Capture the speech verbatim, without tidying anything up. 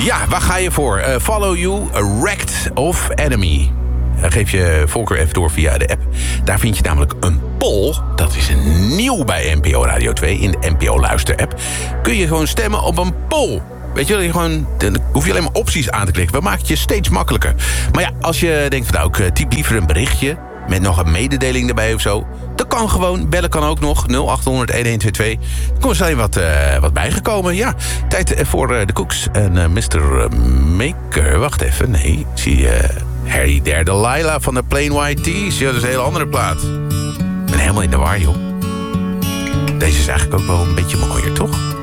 Ja, waar ga je voor? Uh, follow You, Wrecked of Enemy. Dan geef je voorkeur even door via de app. Daar vind je namelijk een poll. Dat is nieuw bij N P O Radio twee in de N P O Luister-app. Kun je gewoon stemmen op een poll. Weet je, gewoon, dan hoef je alleen maar opties aan te klikken. We maken het je steeds makkelijker. Maar ja, als je denkt van nou, ik typ liever een berichtje met nog een mededeling erbij of zo. Dat kan gewoon. Bellen kan ook nog. nul acht honderd een een twee twee. Er komt alleen wat, uh, wat bijgekomen. Ja, tijd voor uh, de Cooks en uh, mister Maker. Wacht even. Nee, zie je uh, Harry There Delilah van de Plain White T's. Ja, dat is een hele andere plaat. Ik ben helemaal in de war, joh. Deze is eigenlijk ook wel een beetje mooier, toch?